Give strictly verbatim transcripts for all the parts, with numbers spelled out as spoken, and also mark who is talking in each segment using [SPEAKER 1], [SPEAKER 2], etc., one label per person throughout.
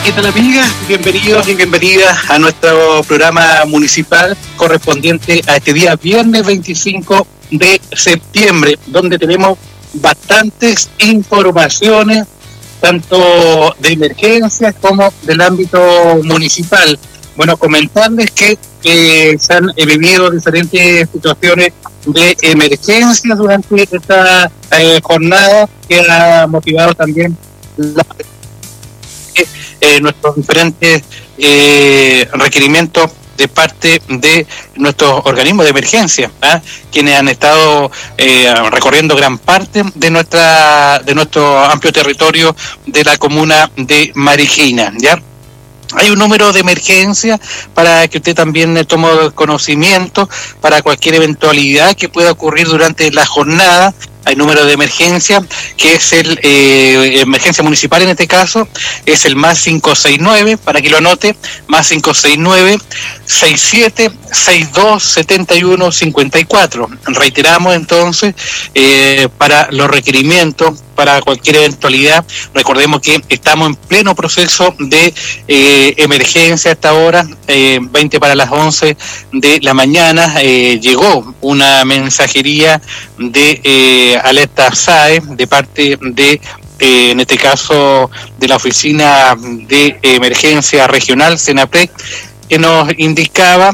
[SPEAKER 1] ¿qué tal, amigas? Bienvenidos y bienvenidas a nuestro programa municipal correspondiente a este día viernes veinticinco de septiembre, donde tenemos bastantes informaciones, tanto de emergencias como del ámbito municipal. Bueno, comentarles que eh, se han eh, vivido diferentes situaciones de emergencia durante esta eh, jornada, que ha motivado también la Eh, nuestros diferentes eh, requerimientos de parte de nuestros organismos de emergencia, ¿eh? quienes han estado eh, recorriendo gran parte de nuestra de nuestro amplio territorio de la comuna de Mariquina, ¿ya? Hay un número de emergencia para que usted también tome conocimiento para cualquier eventualidad que pueda ocurrir durante la jornada. Hay número de emergencia, que es el eh, emergencia municipal en este caso, es el más cinco seis nueve, para que lo anote, más cinco seis nueve, seis siete seis dos, siete uno cinco cuatro. Reiteramos entonces, eh, para los requerimientos, para cualquier eventualidad. Recordemos que estamos en pleno proceso de eh, emergencia a esta hora, eh, veinte para las once de la mañana, eh, llegó una mensajería de eh, alerta S A E de parte de, eh, en este caso, de la Oficina de Emergencia Regional, SENAPREC, que nos indicaba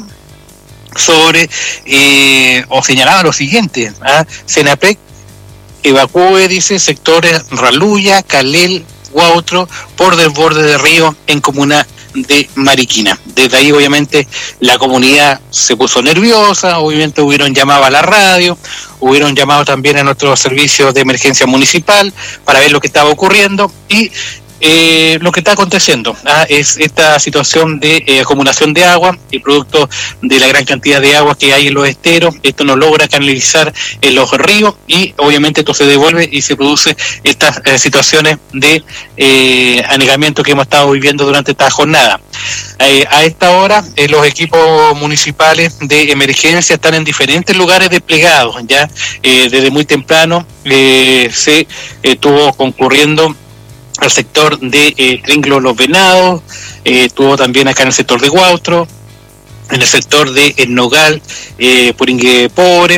[SPEAKER 1] sobre, eh, o señalaba lo siguiente, ¿ah? SENAPREC evacúe, dice, sectores Raluya, Calel, Huautro, por desborde de río en comuna de Mariquina. Desde ahí, obviamente, la comunidad se puso nerviosa, obviamente hubieron llamado a la radio, hubieron llamado también a nuestros servicios de emergencia municipal para ver lo que estaba ocurriendo y Eh, lo que está aconteciendo ¿ah? es esta situación de eh, acumulación de agua y producto de la gran cantidad de agua que hay en los esteros. Esto no logra canalizar en los ríos y obviamente esto se devuelve y se produce estas eh, situaciones de eh, anegamiento que hemos estado viviendo durante esta jornada. Eh, a esta hora eh, los equipos municipales de emergencia están en diferentes lugares desplegados. Ya eh, desde muy temprano eh, se estuvo concurriendo al sector de eh, Tringlo Los Venados, eh, estuvo también acá en el sector de Huautro, en el sector de El Nogal, eh, Puringue Pobre.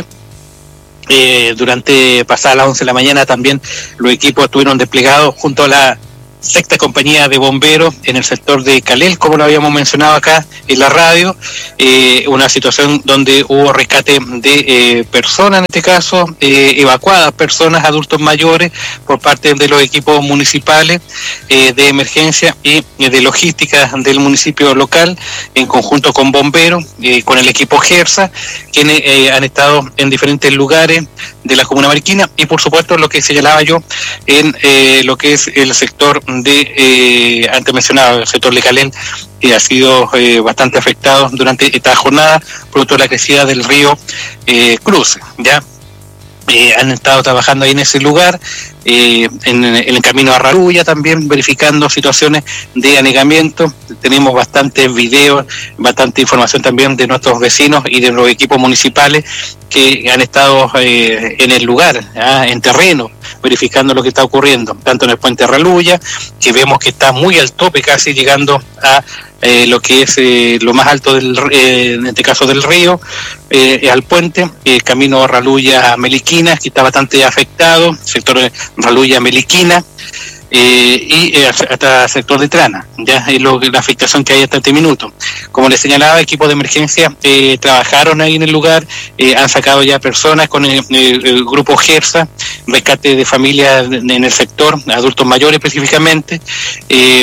[SPEAKER 1] Eh, durante pasadas las once de la mañana también los equipos estuvieron desplegados junto a la sexta compañía de bomberos en el sector de Calel, como lo habíamos mencionado acá en la radio, eh, una situación donde hubo rescate de eh, personas, en este caso, eh, evacuadas personas, adultos mayores, por parte de los equipos municipales eh, de emergencia y eh, de logística del municipio local, en conjunto con bomberos, eh, con el equipo GERSA, quienes eh, han estado en diferentes lugares de la comuna mariquina y, por supuesto, lo que señalaba yo en eh, lo que es el sector de, eh, antes mencionado, el sector de Calel, que ha sido eh, bastante afectado durante esta jornada, producto de la crecida del río eh, Cruce, ¿ya? Eh, han estado trabajando ahí en ese lugar, eh, en, en el camino a Raluya también, verificando situaciones de anegamiento. Tenemos bastantes videos, bastante información también de nuestros vecinos y de los equipos municipales que han estado eh, en el lugar, ¿ah? en terreno, verificando lo que está ocurriendo, tanto en el puente Raluya, que vemos que está muy al tope, casi llegando a eh, lo que es eh, lo más alto, del eh, en este caso del río, eh, al puente, el camino Raluya-Meliquina, que está bastante afectado, sector Raluya-Meliquina, Eh, y eh, hasta el sector de Trana, ya es lo, la afectación que hay hasta este minuto. Como les señalaba, equipos de emergencia eh, trabajaron ahí en el lugar, eh, han sacado ya personas con el, el, el grupo GERSA, rescate de familias en el sector, adultos mayores específicamente. eh,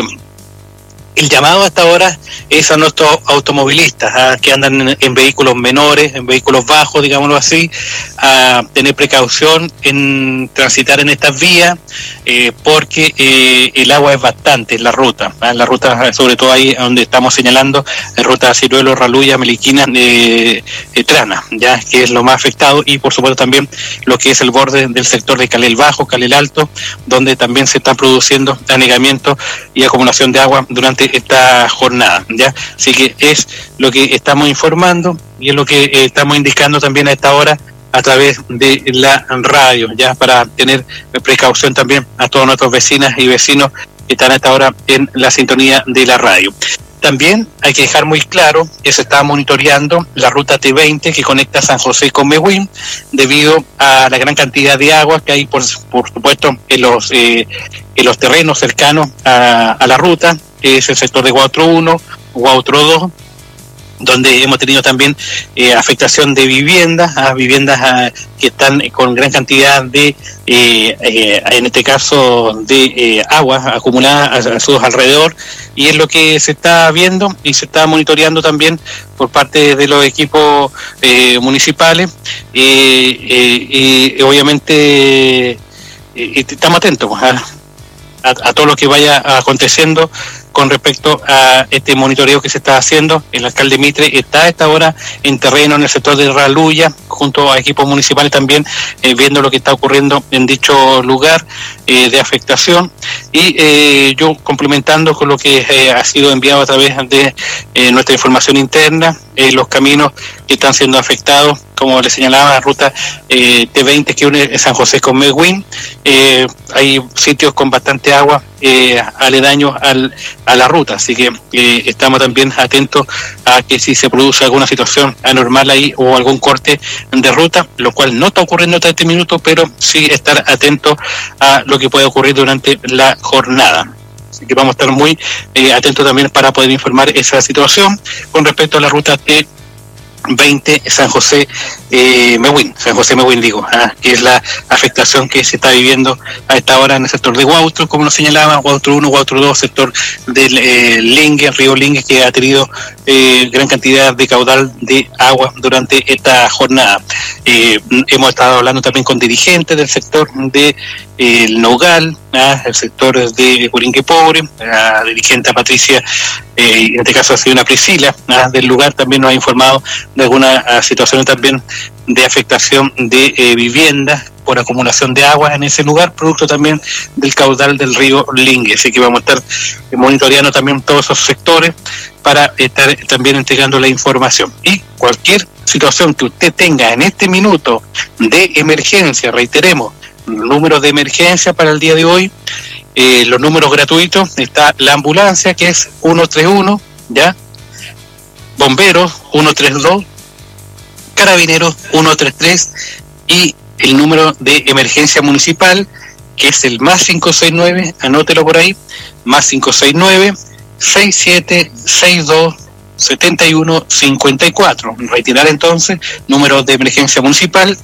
[SPEAKER 1] El llamado hasta ahora es a nuestros automovilistas, ¿ah? que andan en, en vehículos menores, en vehículos bajos, digámoslo así, a tener precaución en transitar en estas vías, eh, porque eh, el agua es bastante en la ruta, ¿ah? la ruta, sobre todo ahí donde estamos señalando, la ruta Ciruelo, Raluya, Meliquina, eh, eh, Trana, ya que es lo más afectado, y por supuesto también lo que es el borde del sector de Calel Bajo, Calel Alto, donde también se está produciendo anegamiento y acumulación de agua durante esta jornada, ya, así que es lo que estamos informando y es lo que eh, estamos indicando también a esta hora a través de la radio, ya, para tener precaución también a todos nuestros vecinas y vecinos que están hasta ahora en la sintonía de la radio. También hay que dejar muy claro que se está monitoreando la ruta T veinte que conecta San José con Mewin, debido a la gran cantidad de agua que hay, por, por supuesto, en los, eh, en los terrenos cercanos a, a la ruta, que es el sector de Guautro uno, Guautro dos, donde hemos tenido también eh, afectación de viviendas, a viviendas a, que están con gran cantidad de, eh, eh, en este caso, de eh, agua acumulada a, a sus alrededor, y es lo que se está viendo y se está monitoreando también por parte de los equipos eh, municipales, eh, eh, y obviamente eh, estamos atentos a, a, a todo lo que vaya aconteciendo con respecto a este monitoreo que se está haciendo. El alcalde Mitre está a esta hora en terreno en el sector de Raluya, junto a equipos municipales también, eh, viendo lo que está ocurriendo en dicho lugar eh, de afectación. Y eh, yo complementando con lo que eh, ha sido enviado a través de eh, nuestra información interna, eh, los caminos que están siendo afectados, como les señalaba, la ruta eh, T veinte que une San José con Mewin. Eh, hay sitios con bastante agua eh, aledaños al, a la ruta, así que eh, estamos también atentos a que si se produce alguna situación anormal ahí o algún corte de ruta, lo cual no está ocurriendo hasta este minuto, pero sí estar atentos a lo que puede ocurrir durante la jornada. Así que vamos a estar muy eh, atentos también para poder informar esa situación con respecto a la ruta T veinte San José eh, Mewin, San José Mewin digo, ah, que es la afectación que se está viviendo a esta hora en el sector de Guautro, como nos señalaba, Guautro uno, Guautro dos, sector del eh, Lingue, río Lingue, que ha tenido eh, gran cantidad de caudal de agua durante esta jornada. Eh, hemos estado hablando también con dirigentes del sector de eh, el Nogal, ah, el sector de Curinque Pobre, la dirigente Patricia, eh, en este caso ha sido una Priscila, ah, del lugar, también nos ha informado de algunas uh, situaciones también de afectación de eh, viviendas por acumulación de agua en ese lugar, producto también del caudal del río Lingue. Así que vamos a estar monitoreando también todos esos sectores para estar también entregando la información. Y cualquier situación que usted tenga en este minuto de emergencia, reiteremos, números de emergencia para el día de hoy, eh, los números gratuitos, está la ambulancia que es ciento treinta y uno, ¿ya? Bomberos ciento treinta y dos, Carabineros ciento treinta y tres y el número de emergencia municipal que es el más cinco seis nueve, anótelo por ahí, más cinco seis nueve, seis siete seis dos, siete uno cinco cuatro. Retirar entonces, número de emergencia municipal,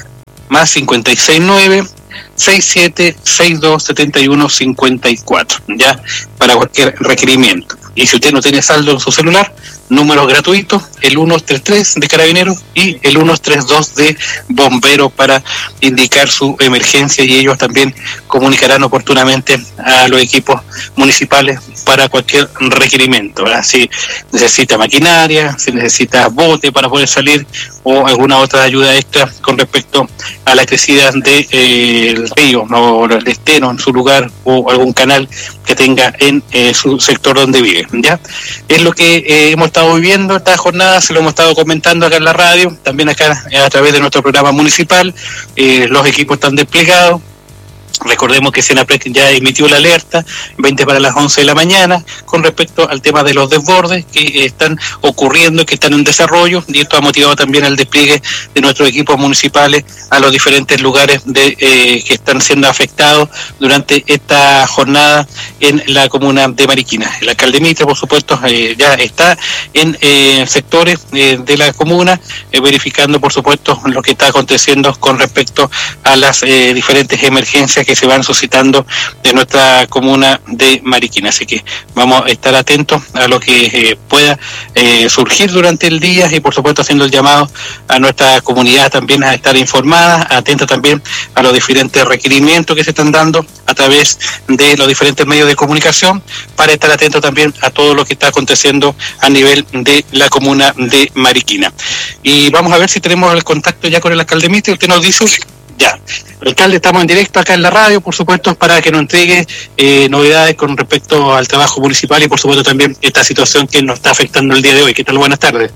[SPEAKER 1] más cinco seis nueve, seis siete seis dos, siete uno cinco cuatro, ya, para cualquier requerimiento. Y si usted no tiene saldo en su celular, números gratuitos, el ciento treinta y tres de Carabineros y el ciento treinta y dos de Bomberos para indicar su emergencia, y ellos también comunicarán oportunamente a los equipos municipales para cualquier requerimiento, ¿verdad? Si necesita maquinaria, si necesita bote para poder salir o alguna otra ayuda extra con respecto a la crecida del de, eh, río o el estero en su lugar o algún canal que tenga en eh, su sector donde vive, ¿ya? Es lo que eh, hemos estado viviendo esta jornada, se lo hemos estado comentando acá en la radio, también acá a través de nuestro programa municipal. Eh, los equipos están desplegados. Recordemos que Senaprec ya emitió la alerta veinte para las once de la mañana con respecto al tema de los desbordes que están ocurriendo, que están en desarrollo, y esto ha motivado también el despliegue de nuestros equipos municipales a los diferentes lugares de, eh, que están siendo afectados durante esta jornada en la comuna de Mariquina. El alcalde Mitre, por supuesto, eh, ya está en eh, sectores eh, de la comuna, eh, verificando, por supuesto, lo que está aconteciendo con respecto a las eh, diferentes emergencias que se van suscitando de nuestra comuna de Mariquina. Así que vamos a estar atentos a lo que eh, pueda eh, surgir durante el día, y por supuesto haciendo el llamado a nuestra comunidad también a estar informada, atenta también a los diferentes requerimientos que se están dando a través de los diferentes medios de comunicación, para estar atento también a todo lo que está aconteciendo a nivel de la comuna de Mariquina. Y vamos a ver si tenemos el contacto ya con el alcalde Mitre. Usted nos dice... Ya, alcalde, estamos en directo acá en la radio, por supuesto, para que nos entregue eh, novedades con respecto al trabajo municipal y por supuesto también esta situación que nos está afectando el día de hoy. ¿Qué tal? Buenas tardes.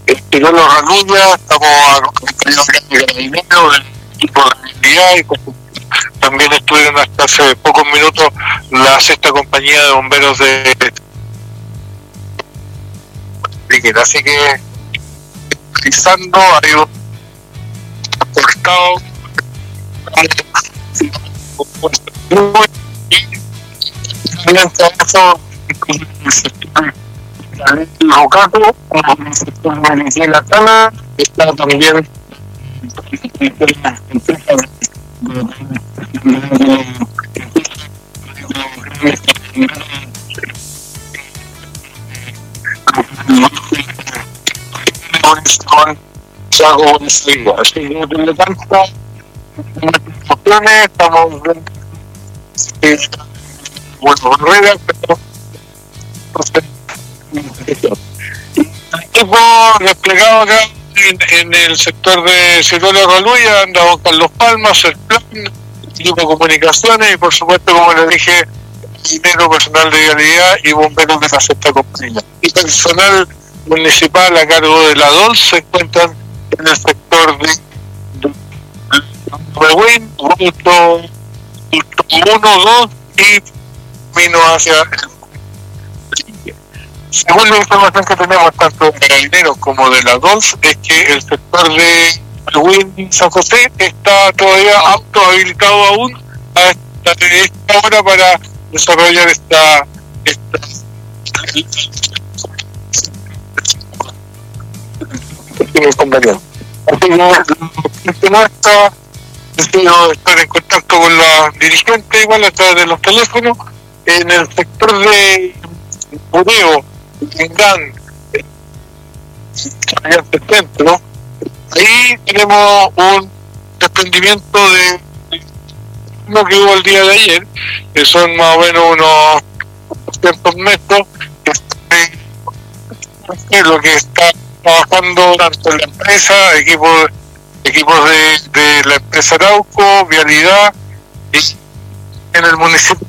[SPEAKER 2] Yo los Ranulla, estamos acompañados de carabineros, del equipo de movilidad, y también estuvieron hasta hace pocos minutos la sexta compañía de bomberos de Briqueta. Así que, utilizando, hay un transportado y mientras eso, el Rocato, el sector de la Cana, está también con Chago Bonifilio. Así que por lo tanto, estamos bueno, ruedas, pero el equipo desplegado acá en, en el sector de Ciruela Raluya anda con Carlos Palmas, el plan, el equipo de comunicaciones y por supuesto, como les dije, dinero personal de vialidad y bomberos de la sexta compañía. Y personal municipal a cargo de la D O L se encuentran en el sector de Rehuín, ruto uno, dos y camino hacia según la información que tenemos tanto de carabineros como de la D O L, es que el sector de Rehuín San José está todavía apto, habilitado aún a esta, esta hora para desarrollar esta, esta conveniente. Así que no está decidido estar en contacto con la dirigente igual a través de los teléfonos en el sector de Budeo, Lingán, centro. Ahí tenemos un desprendimiento de lo que hubo el día de ayer, que son más o menos unos doscientos metros, que es lo que está trabajando tanto en la empresa, equipos equipos de, de la empresa Arauco, Vialidad, y en el municipio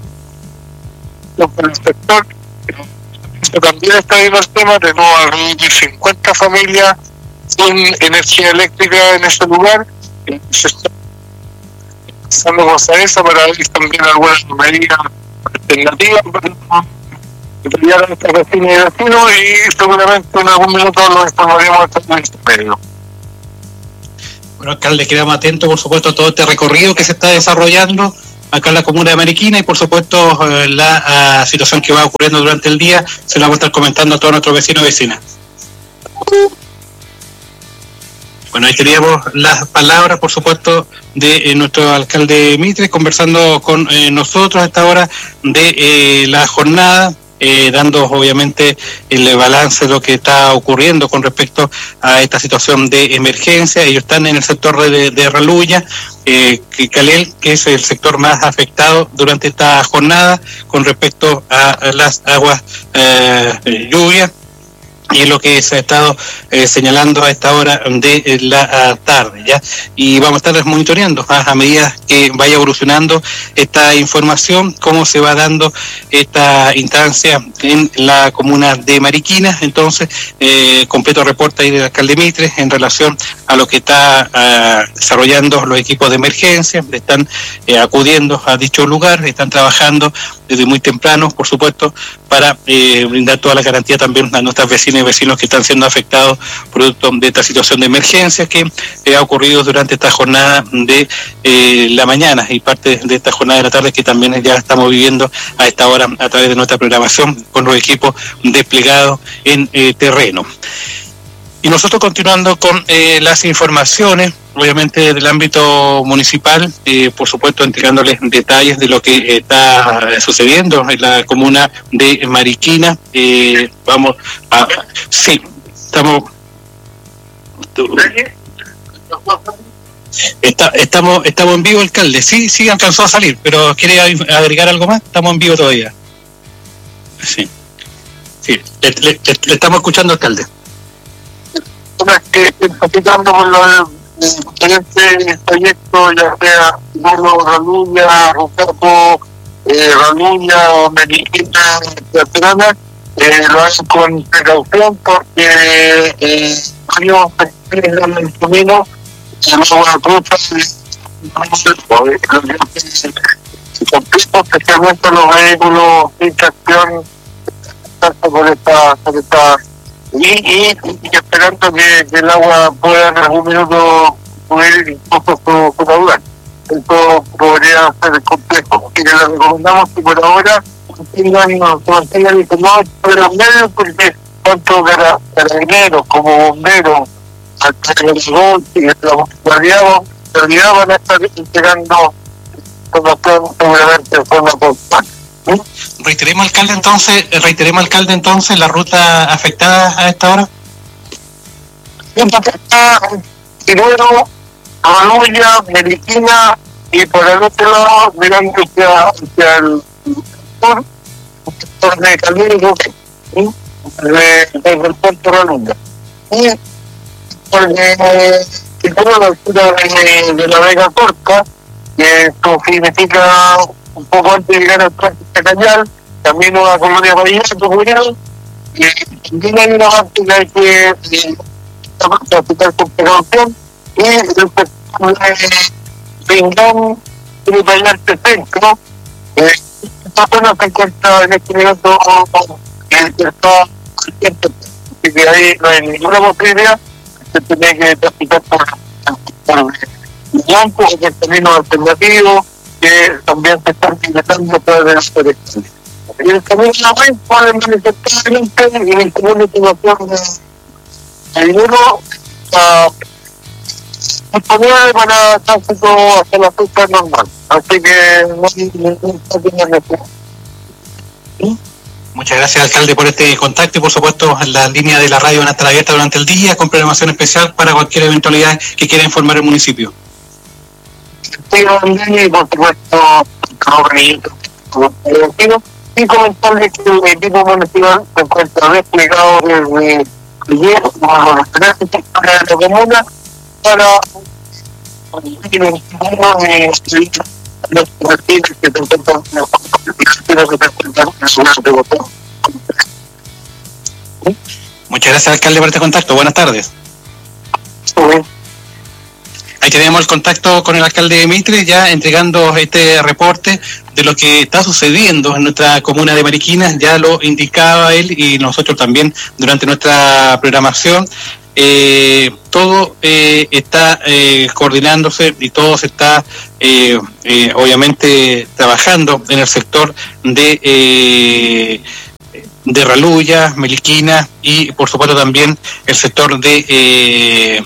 [SPEAKER 2] del sector. También está viendo el tema, tenemos alrededor de cincuenta familias sin energía eléctrica en ese lugar. Se está pensando cosas esa para ver también algunas medidas alternativas para apoyar a nuestros vecinos y vecinos, y seguramente en algún minuto lo informaremos a través del medio.
[SPEAKER 1] Bueno, alcalde, quedamos atentos, por supuesto, a todo este recorrido que se está desarrollando acá en la comuna de Mariquina y, por supuesto, la uh, situación que va ocurriendo durante el día se la vamos a estar comentando a todos nuestros vecinos y vecinas. Bueno, ahí teníamos las palabras, por supuesto, de eh, nuestro alcalde Mitre, conversando con eh, nosotros a esta hora de eh, la jornada, eh, dando obviamente el balance de lo que está ocurriendo con respecto a esta situación de emergencia. Ellos están en el sector de, de Raluya, eh, Calel, que es el sector más afectado durante esta jornada con respecto a, a las aguas eh, lluvia, y es lo que se ha estado eh, señalando a esta hora de eh, la tarde, ¿ya? Y vamos a estar monitoreando ¿ah? a medida que vaya evolucionando esta información, cómo se va dando esta instancia en la comuna de Mariquina. Entonces, eh, completo reporte ahí del alcalde Mitre en relación a lo que está uh, desarrollando los equipos de emergencia, están eh, acudiendo a dicho lugar, están trabajando desde muy temprano, por supuesto, para eh, brindar toda la garantía también a nuestras vecinas y vecinos que están siendo afectados producto de esta situación de emergencia que eh, ha ocurrido durante esta jornada de eh, la mañana y parte de esta jornada de la tarde que también ya estamos viviendo a esta hora a través de nuestra programación con los equipos desplegados en eh, terreno. Y nosotros continuando con eh, las informaciones, obviamente del ámbito municipal, eh, por supuesto entregándoles detalles de lo que está sucediendo en la comuna de Mariquina. Eh, vamos a... Sí, estamos... Está, estamos estamos en vivo, alcalde. Sí, sí, alcanzó a salir, pero ¿quiere agregar algo más? Estamos en vivo todavía. Sí, sí, le, le, le estamos escuchando, alcalde.
[SPEAKER 2] Que capitando con los diferentes proyectos, ya sea Gordo, Raluya, Rocato, eh, Raluya, Mariquina, Teatrana, eh, lo hacen con precaución porque eh, varios sectores en el camino el agua cruza especialmente los vehículos sin tracción por esta, por esta y, y, y esperando que, que el agua pueda en algún minuto subir incluso su, su caudal. Esto podría ser complejo, y que le recomendamos que por ahora mantengan, se mantengan informados de los medios, porque tanto carabineros como bomberos, alrededor y la guardia van a estar entregando información seguramente de forma constante. ¿Sí?
[SPEAKER 1] Reiteremos, alcalde, entonces, reiteremos, alcalde, entonces, la ruta afectada a esta hora.
[SPEAKER 2] Está Tirero, Raluya, Meriquina, y por el otro lado, mirando hacia, hacia el sur, el sector de Calero, ¿sí? Desde el puerto Raluya. Y porque si tengo la altura de, de la Vega Corta, que esto significa un poco antes de llegar al Parque Cañal, camino a Colonia Vallenato, Julián, y también hay una parte que hay que aplicar con precaución, y el sector de Pingán y Vallarta Centro. Esta zona se encuentra en este momento en el estado así que ahí no hay ninguna posibilidad, se tiene que transitar por, por blanco, o por camino alternativo, que también se están intentando a través de las elecciones. Y el camino de la red puede manifestarmente y en común situación de dinero disponible para tránsito hacia la fecha normal. Así que no hay ningún necesidad.
[SPEAKER 1] Muchas gracias, alcalde, por este contacto y, por supuesto, las líneas de la radio van a estar abiertas durante el día con programación especial para cualquier eventualidad que quiera informar el municipio.
[SPEAKER 2] Sí, y por supuesto, y comentarles que el equipo municipal se encuentra desplegado desde ayer a los tres sectores de la comuna para los partidos que se encuentran en
[SPEAKER 1] Muchas gracias, alcalde, por este contacto. Buenas tardes.
[SPEAKER 2] Sí.
[SPEAKER 1] Ahí tenemos el contacto con el alcalde Mitre, ya entregando este reporte de lo que está sucediendo en nuestra comuna de Mariquina. Ya lo indicaba él y nosotros también durante nuestra programación. Eh, todo eh, está eh, coordinándose y todo se está eh, eh, obviamente trabajando en el sector de eh, de Raluya, Meliquina y por supuesto también el sector de eh,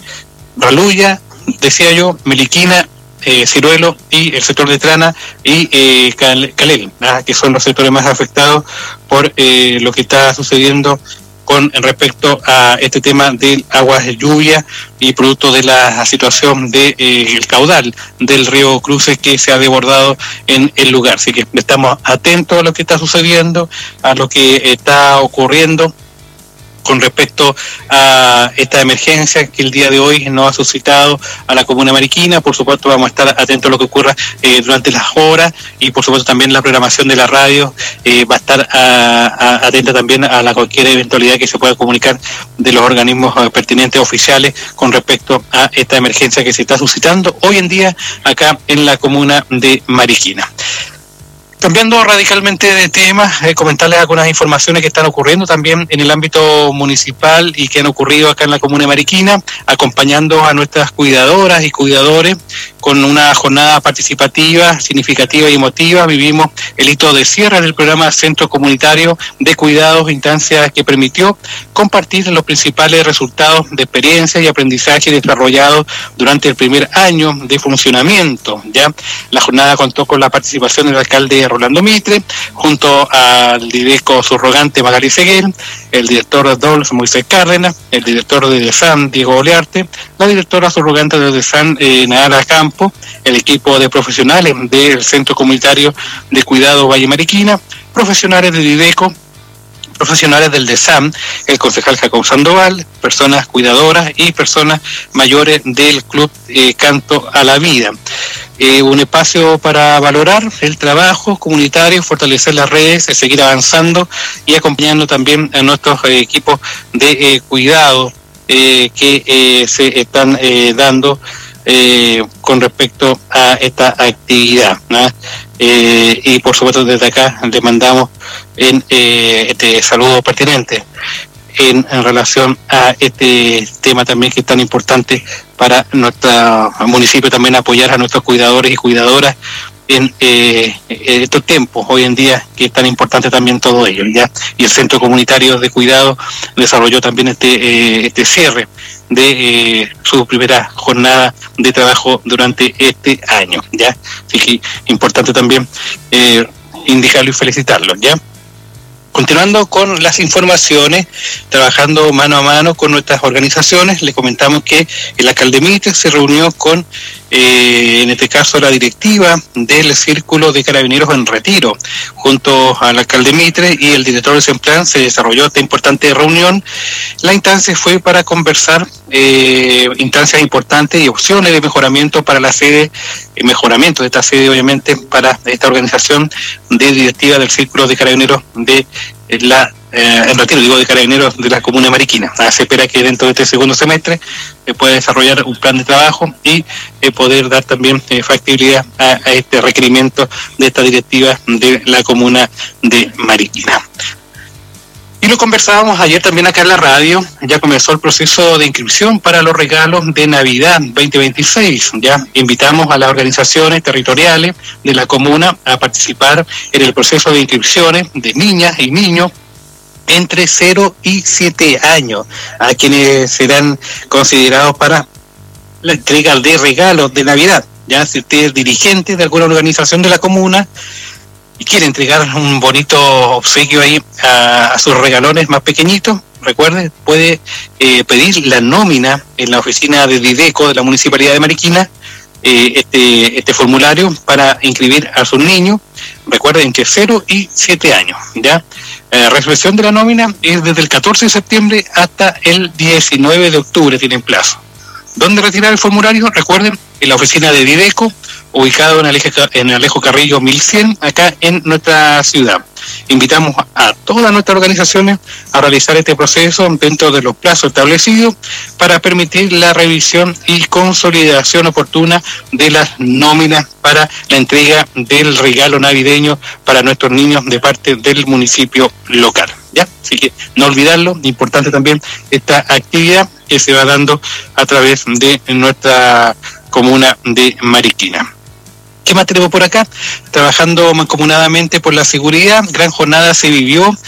[SPEAKER 1] Raluya, decía yo, Meliquina, eh, Ciruelo y el sector de Trana y eh, Cal Calel, ¿ah? Que son los sectores más afectados por eh, lo que está sucediendo con respecto a este tema del agua de lluvia y producto de la situación del de, eh, caudal del río Cruces que se ha desbordado en el lugar. Así que estamos atentos a lo que está sucediendo, a lo que está ocurriendo con respecto a esta emergencia que el día de hoy nos ha suscitado a la comuna mariquina. Por supuesto vamos a estar atentos a lo que ocurra eh, durante las horas y por supuesto también la programación de la radio eh, va a estar a, a, atenta también a la cualquier eventualidad que se pueda comunicar de los organismos eh, pertinentes oficiales con respecto a esta emergencia que se está suscitando hoy en día acá en la comuna de Mariquina. Cambiando radicalmente de tema, eh, comentarles algunas informaciones que están ocurriendo también en el ámbito municipal y que han ocurrido acá en la comuna de Mariquina, acompañando a nuestras cuidadoras y cuidadores con una jornada participativa, significativa y emotiva. Vivimos el hito de cierre del programa Centro Comunitario de Cuidados, instancia que permitió compartir los principales resultados de experiencia y aprendizaje desarrollados durante el primer año de funcionamiento. Ya la jornada contó con la participación del alcalde Rolando Mitre, junto al director subrogante Magali Seguel, el director de D O L S Moisés Cárdenas, el director de DESAN Diego Olearte, la directora subrogante de DESAN eh, Nara Campo, el equipo de profesionales del Centro Comunitario de Cuidado Valle Mariquina, profesionales de DIDECO, profesionales del DESAM, el concejal Jacob Sandoval, personas cuidadoras y personas mayores del Club eh, Canto a la Vida. eh, un espacio para valorar el trabajo comunitario, fortalecer las redes, eh, seguir avanzando y acompañando también a nuestros eh, equipos de eh, cuidado eh, que eh, se están eh, dando eh, con respecto a esta actividad, ¿no? Eh, y por supuesto desde acá le mandamos en, eh, este saludo pertinente en, en relación a este tema también que es tan importante para nuestro municipio, también apoyar a nuestros cuidadores y cuidadoras en, eh, en estos tiempos hoy en día que es tan importante también todo ello, ¿ya? Y el Centro Comunitario de Cuidado desarrolló también este eh, este cierre de eh, su primera jornada de trabajo durante este año, ¿ya? Así que importante también eh, indicarlo y felicitarlo, ¿ya? Continuando con las informaciones, trabajando mano a mano con nuestras organizaciones, le comentamos que el alcalde Mitre se reunió con, eh, en este caso, la directiva del Círculo de Carabineros en Retiro. Junto al alcalde Mitre y el director de Semplan se desarrolló esta importante reunión. La instancia fue para conversar eh, instancias importantes y opciones de mejoramiento para la sede, eh, mejoramiento de esta sede, obviamente, para esta organización de directiva del Círculo de Carabineros de la eh, en Retiro, digo, de Carabineros de la comuna de Mariquina. Ah, se espera que dentro de este segundo semestre eh, pueda desarrollar un plan de trabajo y eh, poder dar también eh, factibilidad a, a este requerimiento de esta directiva de la comuna de Mariquina. Y lo conversábamos ayer también acá en la radio, ya comenzó el proceso de inscripción para los regalos de Navidad veinte veintiséis. Ya invitamos a las organizaciones territoriales de la comuna a participar en el proceso de inscripciones de niñas y niños entre cero y siete años, a quienes serán considerados para la entrega de regalos de Navidad. Ya si usted es dirigente de alguna organización de la comuna y quiere entregar un bonito obsequio ahí a, a sus regalones más pequeñitos, recuerde, puede eh, pedir la nómina en la oficina de Dideco de la Municipalidad de Mariquina, eh, este, este formulario para inscribir a sus niños. Recuerden que cero y siete años, ¿ya? La resolución de la nómina es desde el catorce de septiembre hasta el diecinueve de octubre, tienen plazo. ¿Dónde retirar el formulario? Recuerden, en la oficina de Dideco, ubicado en Alejo, en Alejo Carrillo mil cien, acá en nuestra ciudad. Invitamos a todas nuestras organizaciones a realizar este proceso dentro de los plazos establecidos para permitir la revisión y consolidación oportuna de las nóminas para la entrega del regalo navideño para nuestros niños de parte del municipio local, ¿ya? Así que no olvidarlo, importante también esta actividad que se va dando a través de nuestra comuna de Mariquina. ¿Qué más tenemos por acá? Trabajando mancomunadamente por la seguridad, gran jornada se vivió